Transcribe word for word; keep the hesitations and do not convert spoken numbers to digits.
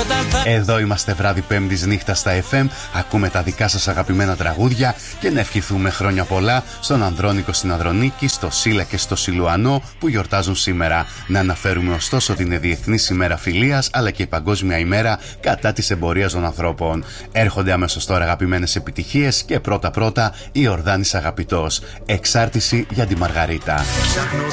Εδώ είμαστε βράδυ Πέμπτης νύχτα στα εφ εμ. Ακούμε τα δικά σας αγαπημένα τραγούδια και να ευχηθούμε χρόνια πολλά στον Ανδρώνικο στην Ανδρονίκη, στο Σίλα και στο Σιλουανό που γιορτάζουν σήμερα. Να αναφέρουμε ωστόσο ότι είναι Διεθνής ημέρα φιλίας αλλά και η Παγκόσμια ημέρα κατά της εμπορίας των ανθρώπων. Έρχονται αμέσως τώρα αγαπημένες επιτυχίες και πρώτα-πρώτα η Ορδάνης Αγαπητός. Εξάρτηση για τη Μαργαρίτα.